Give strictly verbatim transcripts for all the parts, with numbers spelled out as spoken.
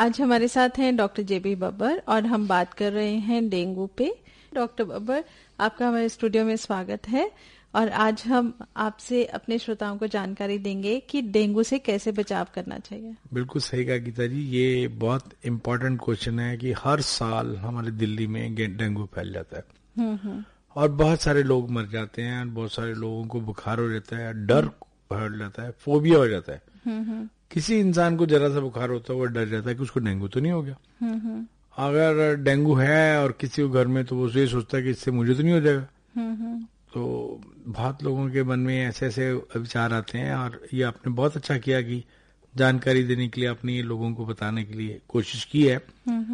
आज हमारे साथ हैं डॉक्टर जेबी बब्बर और हम बात कर रहे हैं डेंगू पे। डॉक्टर बब्बर, आपका हमारे स्टूडियो में स्वागत है और आज हम आपसे अपने श्रोताओं को जानकारी देंगे कि डेंगू से कैसे बचाव करना चाहिए। बिल्कुल सही कहा गीता जी, ये बहुत इम्पोर्टेंट क्वेश्चन है कि हर साल हमारे दिल्ली में डेंगू फैल जाता है और बहुत सारे लोग मर जाते हैं, बहुत सारे लोगों को बुखार हो जाता है, डर बढ़ जाता है, फोबिया हो जाता है। किसी इंसान को जरा सा बुखार होता है वो डर जाता है कि उसको डेंगू तो नहीं हो गया। अगर डेंगू है और किसी को घर में, तो वो ये सोचता है कि इससे मुझे तो नहीं हो जाएगा। तो बहुत लोगों के मन में ऐसे ऐसे विचार आते हैं और ये आपने बहुत अच्छा किया कि जानकारी देने के लिए आपने ये लोगों को बताने के लिए कोशिश की है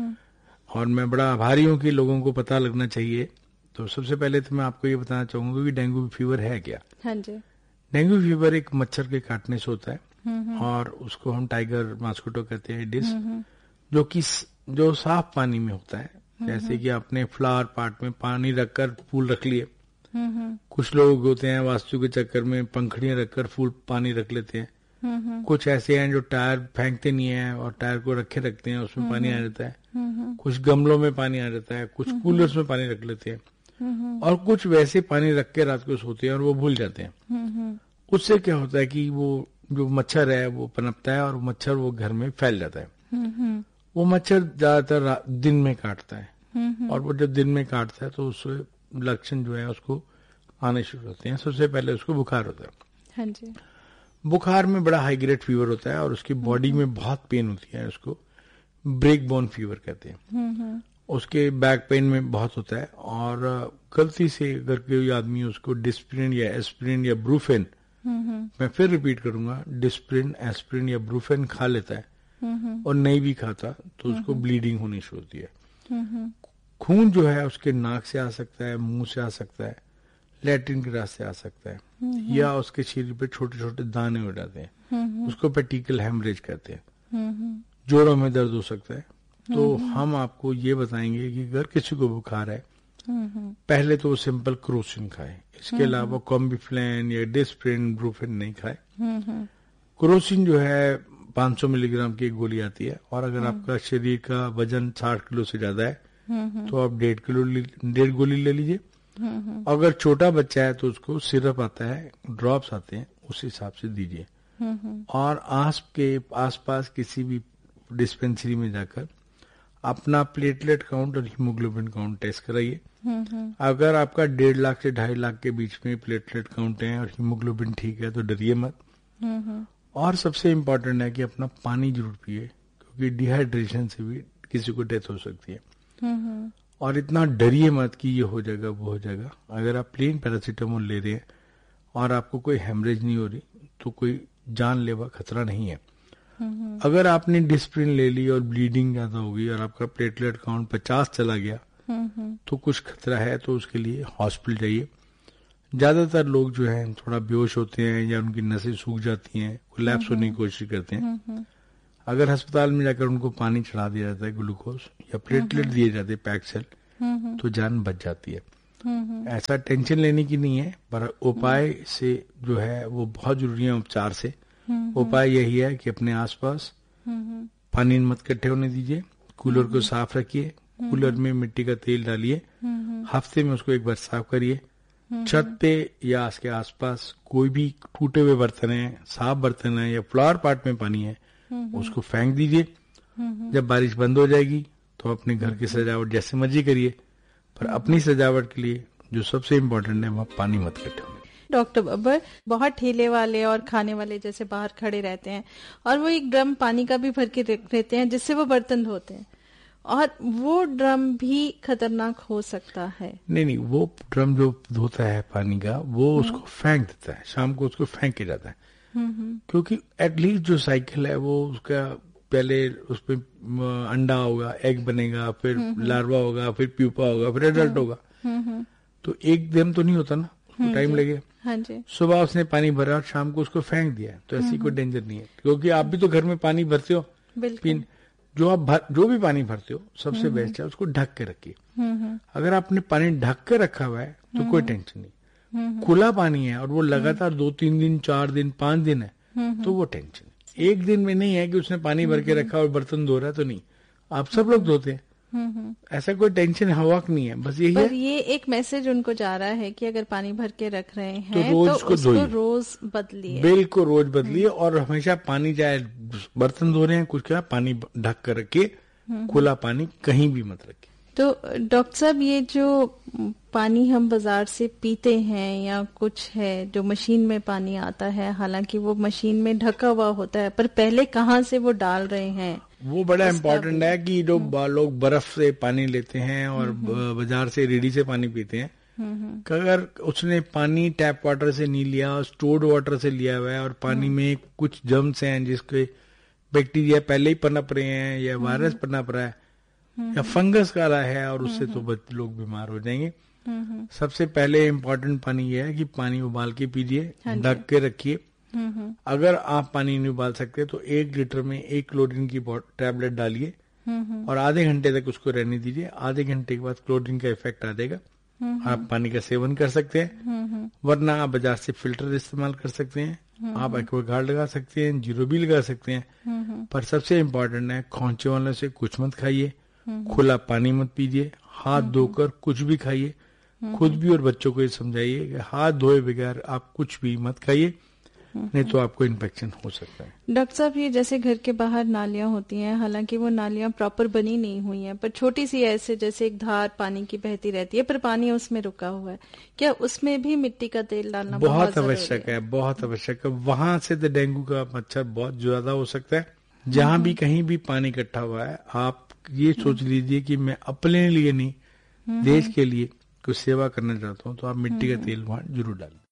और मैं बड़ा आभारी हूँ कि लोगों को पता लगना चाहिए। तो सबसे पहले तो मैं आपको ये बताना चाहूंगा कि डेंगू फीवर है क्या। हाँ जी। डेंगू फीवर एक मच्छर के काटने से होता है और उसको हम टाइगर मॉस्किटो कहते हैं, डिस, जो कि जो साफ पानी में होता है। जैसे कि आपने फ्लावर पॉट में पानी रखकर फूल रख लिए, कुछ लोग होते हैं वास्तु के चक्कर में पंखड़ियां रखकर फूल पानी रख लेते हैं, कुछ ऐसे हैं जो टायर फेंकते नहीं है और टायर को रखे रखते हैं, उसमें पानी आ जाता है, कुछ गमलों में पानी आ जाता है, कुछ कूलर्स में पानी रख लेते हैं और कुछ वैसे पानी रख के रात को सोते हैं और वो भूल जाते हैं। उससे क्या होता है कि वो जो मच्छर है वो पनपता है और मच्छर वो घर में फैल जाता है। वो मच्छर ज्यादातर दिन में काटता है और वो जब दिन में काटता है तो उससे लक्षण जो है उसको आने शुरू होते हैं। सबसे पहले उसको बुखार होता है। हाँ जी। बुखार में बड़ा हाई ग्रेड फीवर होता है और उसकी बॉडी में बहुत पेन होती है, उसको ब्रेक बोन फीवर कहते हैं। उसके बैक पेन में बहुत होता है और गलती से अगर कोई आदमी उसको डिस्प्रिन या एस्प्रिन या ब्रूफेन, मैं फिर रिपीट करूंगा, डिस्प्रिन, एस्प्रिन या ब्रूफेन खा लेता है और नहीं भी खाता तो उसको ब्लीडिंग होनी शुरू होती है। खून जो है उसके नाक से आ सकता है, मुंह से आ सकता है, लैट्रिन के रास्ते आ सकता है या उसके शरीर पे छोटे छोटे दाने हो जाते हैं, उसको पेटिकल हेमरेज कहते हैं। जोड़ों में दर्द हो सकता है। तो हम आपको ये बताएंगे कि अगर किसी को बुखार है, पहले तो वो सिंपल क्रोसिन खाए, इसके अलावा कॉम्बिफ्लेन या डिस्प्रिन, ब्रूफेन नहीं खाए। क्रोसिन जो है पाँच सौ मिलीग्राम की एक गोली आती है और अगर आपका शरीर का वजन साठ किलो से ज्यादा है तो आप डेढ़ किलो डेढ़ गोली ले लीजिए। अगर छोटा बच्चा है तो उसको सिरप आता है, ड्रॉप्स आते हैं, उस हिसाब से दीजिए। और आस के आसपास किसी भी डिस्पेंसरी में जाकर अपना प्लेटलेट काउंट और हीमोग्लोबिन काउंट टेस्ट कराइए। अगर आपका डेढ़ लाख से ढाई लाख के बीच में प्लेटलेट काउंट है और हीमोग्लोबिन ठीक है तो डरिए मत। और सबसे इम्पोर्टेंट है कि अपना पानी जरूर पिए, क्योंकि डिहाइड्रेशन से भी किसी को डेथ हो सकती है। और इतना डरिए मत कि ये हो जाएगा वो हो जाएगा। अगर आप प्लेन पैरासीटामोल ले रहे हैं और आपको कोई हेमरेज नहीं हो रही तो कोई जानलेवा खतरा नहीं है। अगर आपने डिस्प्रिन ले ली और ब्लीडिंग ज्यादा हो गई और आपका प्लेटलेट काउंट पचास चला गया तो कुछ खतरा है, तो उसके लिए हॉस्पिटल जाइए। ज्यादातर लोग जो हैं थोड़ा बेहोश होते हैं या उनकी नसें सूख जाती हैं, कोलैप्स होने की कोशिश करते हैं। अगर अस्पताल में जाकर उनको पानी चढ़ा दिया जाता है, ग्लूकोज या प्लेटलेट दिए जाते हैं पैक सेल, तो जान बच जाती है। ऐसा टेंशन लेने की नहीं है, पर उपाय से जो है वो बहुत जरूरी है। उपचार से उपाय यही है कि अपने आसपास पानी मत इकट्ठे होने दीजिए, कूलर को साफ रखिए, कूलर में मिट्टी का तेल डालिए, हफ्ते में उसको एक बार साफ करिए। छत पे या उसके आसपास कोई भी टूटे हुए बर्तन है, साफ बर्तन है या फ्लावर पॉट में पानी है, उसको फेंक दीजिए। जब बारिश बंद हो जाएगी तो अपने घर की सजावट जैसे मर्जी करिए, पर अपनी सजावट के लिए जो सबसे इम्पोर्टेंट है वह पानी मत इकट्ठे होने। डॉक्टर बब्बर, बहुत ठेले वाले और खाने वाले जैसे बाहर खड़े रहते हैं और वो एक ड्रम पानी का भी भर के रहते हैं जिससे वो बर्तन धोते हैं, और वो ड्रम भी खतरनाक हो सकता है। नहीं नहीं, वो ड्रम जो धोता है पानी का वो उसको फेंक देता है, शाम को उसको फेंक के जाता है, क्योंकि एटलीस्ट जो साइकिल है वो उसका पहले उसपे अंडा होगा, एग बनेगा, फिर लार्वा होगा, फिर प्यूपा होगा, फिर एडल्ट होगा, तो एक दिन तो नहीं होता ना, उसको टाइम लगेगा। हाँ जी। सुबह उसने पानी भरा और शाम को उसको फेंक दिया, तो ऐसी कोई डेंजर नहीं है, क्योंकि आप भी तो घर में पानी भरते हो। बिल्कुल। जो आप भर, जो भी पानी भरते हो सबसे बेस्ट है उसको ढक के रखिए। अगर आपने पानी ढक के रखा हुआ है तो कोई टेंशन नहीं। खुला पानी है और वो लगातार दो तीन दिन, चार दिन, पांच दिन है तो वो टेंशन है। एक दिन में नहीं है कि उसने पानी भर के रखा और बर्तन धो रहा है, तो नहीं, आप सब लोग धोते हैं, ऐसा कोई टेंशन हवाक नहीं है, बस यही पर है। ये एक मैसेज उनको जा रहा है कि अगर पानी भर के रख रहे हैं तो रोज तो उसको उसको धोइए। रोज बदलिए, बिल्कुल रोज बदलिए, और हमेशा पानी, चाहे बर्तन धो रहे हैं कुछ क्या, पानी ढक कर रखिए, खुला पानी कहीं भी मत रखिए। तो डॉक्टर साहब, ये जो पानी हम बाजार से पीते हैं या कुछ है जो मशीन में पानी आता है, हालांकि वो मशीन में ढका हुआ होता है, पर पहले कहाँ से वो डाल रहे हैं, वो बड़ा इम्पोर्टेंट है कि जो लोग बर्फ से पानी लेते हैं और बाजार से रेडी से पानी पीते हैं, अगर उसने पानी टैप वाटर से नहीं लिया, स्टोर्ड वाटर से लिया हुआ है, और पानी में कुछ जर्म्स हैं जिसके बैक्टीरिया पहले ही पनप रहे हैं, या वायरस पनप रहा है, या फंगस का रहा है, और उससे तो लोग बीमार हो जाएंगे। सबसे पहले इम्पोर्टेंट पानी यह है कि पानी उबाल के पीजिए, ढक के रखिए। अगर आप पानी नहीं उबाल सकते तो एक लीटर में एक क्लोरीन की टैबलेट डालिए और आधे घंटे तक उसको रहने दीजिए। आधे घंटे के बाद क्लोरीन का इफेक्ट आ जाएगा, आप पानी का सेवन कर सकते हैं। वरना आप बाजार से फिल्टर इस्तेमाल कर सकते हैं, आप एक्वागार्ड लगा सकते हैं, जीरो भी लगा सकते हैं। पर सबसे इम्पोर्टेंट है, खोंचे वाले से कुछ मत खाइए, खुला पानी मत पीजिए, हाथ धोकर कुछ भी खाइए। खुद भी और बच्चों को ये समझाइए कि हाथ धोए बगैर आप कुछ भी मत खाइए, नहीं तो आपको इन्फेक्शन हो सकता है। डॉक्टर साहब, ये जैसे घर के बाहर नालियां होती हैं, हालांकि वो नालियां प्रॉपर बनी नहीं हुई हैं, पर छोटी सी ऐसे जैसे एक धार पानी की बहती रहती है, पर पानी उसमें रुका हुआ है, क्या उसमें भी मिट्टी का तेल डालना बहुत, बहुत आवश्यक है? बहुत आवश्यक है। वहां से तो डेंगू का मच्छर बहुत ज्यादा हो सकता है। जहां भी कहीं भी पानी इकट्ठा हुआ है, आप ये सोच लीजिए कि मैं अपने लिए नहीं, देश के लिए कुछ सेवा करना चाहता हूँ, तो आप मिट्टी का तेल वहां जरूर डालें।